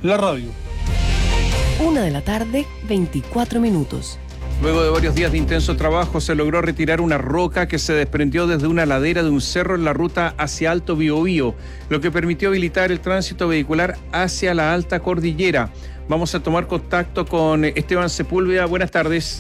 la radio. 1:24 p.m. Luego de varios días de intenso trabajo, se logró retirar una roca que se desprendió desde una ladera de un cerro en la ruta hacia Alto Biobío, lo que permitió habilitar el tránsito vehicular hacia la alta cordillera. Vamos a tomar contacto con Esteban Sepúlveda. Buenas tardes.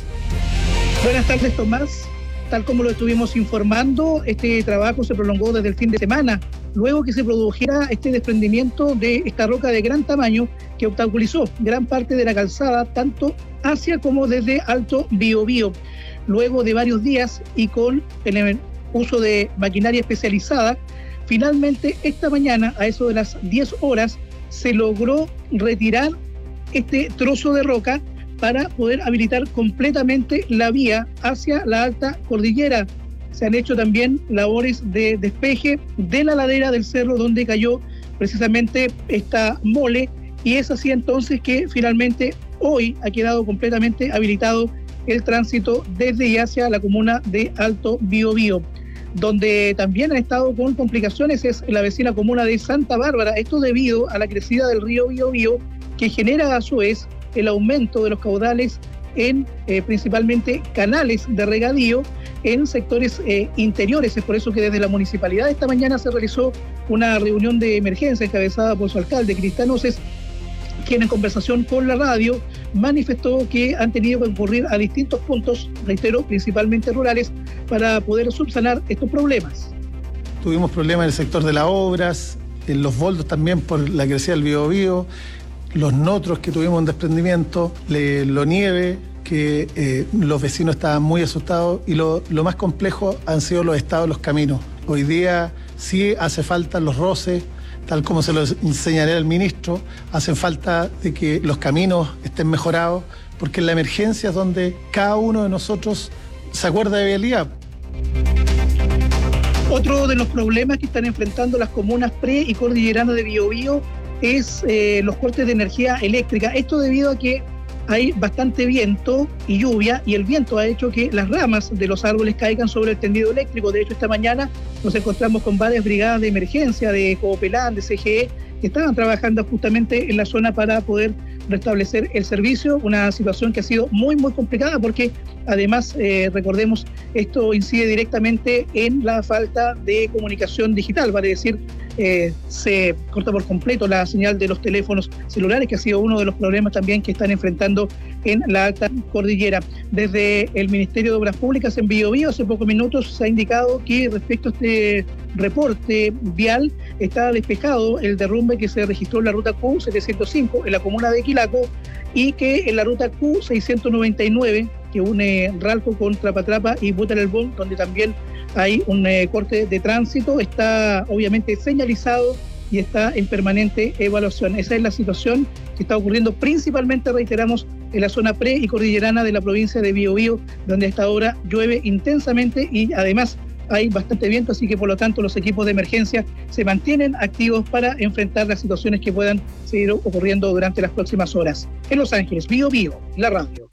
Buenas tardes, Tomás. Tal como lo estuvimos informando, este trabajo se prolongó desde el fin de semana, luego que se produjera este desprendimiento de esta roca de gran tamaño que obstaculizó gran parte de la calzada, tanto hacia como desde Alto Biobío. Luego de varios días y con el uso de maquinaria especializada, finalmente esta mañana, a eso de las 10 horas, se logró retirar este trozo de roca para poder habilitar completamente la vía hacia la alta cordillera. Se han hecho también labores de despeje de la ladera del cerro donde cayó precisamente esta mole, y es así entonces que finalmente hoy ha quedado completamente habilitado el tránsito desde y hacia la comuna de Alto Biobío. Donde también ha estado con complicaciones es la vecina comuna de Santa Bárbara, esto debido a la crecida del río Biobío, que genera a su vez el aumento de los caudales en principalmente canales de regadío en sectores interiores. Es por eso que desde la municipalidad esta mañana se realizó una reunión de emergencia encabezada por su alcalde, Cristian Oces, quien en conversación con la radio manifestó que han tenido que concurrir a distintos puntos, reitero, principalmente rurales, para poder subsanar estos problemas. Tuvimos problemas en el sector de las obras, en los boldos también por la crecida del Biobío, los notros que tuvimos un desprendimiento, lo nieve, que los vecinos estaban muy asustados, y lo más complejo han sido los estados de los caminos. Hoy día sí hace falta los roces, tal como se lo enseñaré al ministro, hacen falta de que los caminos estén mejorados, porque en la emergencia es donde cada uno de nosotros se acuerda de vialidad. Otro de los problemas que están enfrentando las comunas pre- y cordilleranas de Biobío es los cortes de energía eléctrica. Esto debido a que hay bastante viento y lluvia, y el viento ha hecho que las ramas de los árboles caigan sobre el tendido eléctrico. De hecho, esta mañana nos encontramos con varias brigadas de emergencia de Copelán, de CGE, que estaban trabajando justamente en la zona para poder restablecer el servicio, una situación que ha sido muy complicada porque además, recordemos, esto incide directamente en la falta de comunicación digital, vale decir, se corta por completo la señal de los teléfonos celulares, que ha sido uno de los problemas también que están enfrentando en la alta cordillera. Desde el Ministerio de Obras Públicas en Biobío, hace pocos minutos se ha indicado que respecto a este reporte vial está despejado el derrumbe que se registró en la ruta Q705 en la comuna de Quilaco, y que en la ruta Q699 que une Ralco con Trapatrapa y Butarelbón, donde también hay un corte de tránsito, está obviamente señalizado y está en permanente evaluación. Esa es la situación que está ocurriendo principalmente, reiteramos, en la zona pre- y cordillerana de la provincia de Biobío, donde a esta hora llueve intensamente y además hay bastante viento, así que por lo tanto los equipos de emergencia se mantienen activos para enfrentar las situaciones que puedan seguir ocurriendo durante las próximas horas. En Los Ángeles, Biobío, la radio.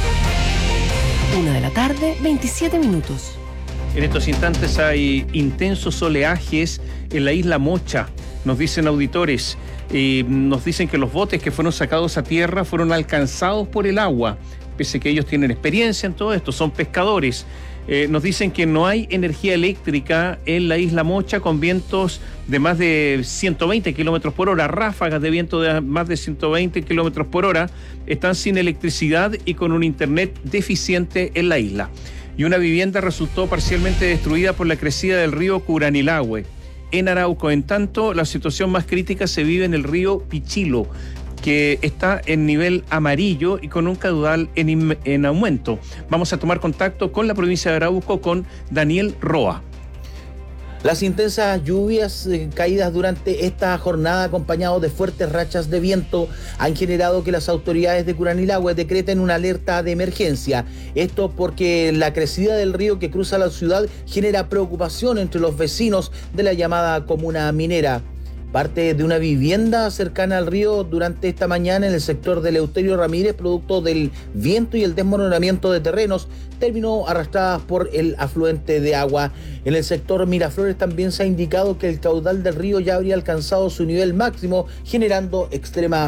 1:27 p.m. En estos instantes hay intensos oleajes en la isla Mocha, nos dicen auditores. Nos dicen que los botes que fueron sacados a tierra fueron alcanzados por el agua, pese que ellos tienen experiencia en todo esto, son pescadores. Nos dicen que no hay energía eléctrica en la isla Mocha, con vientos de más de 120 kilómetros por hora, ráfagas de viento de más de 120 kilómetros por hora, están sin electricidad y con un internet deficiente en la isla. Y una vivienda resultó parcialmente destruida por la crecida del río Curanilahue. En Arauco, en tanto, la situación más crítica se vive en el río Pichilo, que está en nivel amarillo y con un caudal en aumento. Vamos a tomar contacto con la provincia de Arauco, con Daniel Roa. Las intensas lluvias caídas durante esta jornada, acompañados de fuertes rachas de viento, han generado que las autoridades de Curanilahue decreten una alerta de emergencia. Esto porque la crecida del río que cruza la ciudad genera preocupación entre los vecinos de la llamada comuna minera. Parte de una vivienda cercana al río durante esta mañana en el sector de Eleuterio Ramírez, producto del viento y el desmoronamiento de terrenos, terminó arrastrada por el afluente de agua. En el sector Miraflores también se ha indicado que el caudal del río ya habría alcanzado su nivel máximo, generando extrema